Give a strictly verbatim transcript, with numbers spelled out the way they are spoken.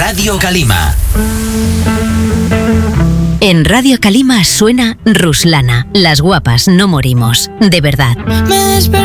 Radio Calima. En Radio Calima suena Ruslana. Las guapas no morimos, de verdad. Me